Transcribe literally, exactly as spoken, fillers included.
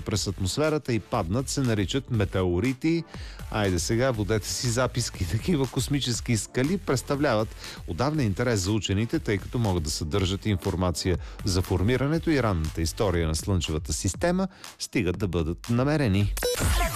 през атмосферата и паднат, се наричат метеорити. Айде сега, водете си записки. Такива космически скали представляват отдавна интерес за учените, тъй като могат да съдържат информация за формирането и ранната история на Слънчевата система, стигат да бъдат намерени.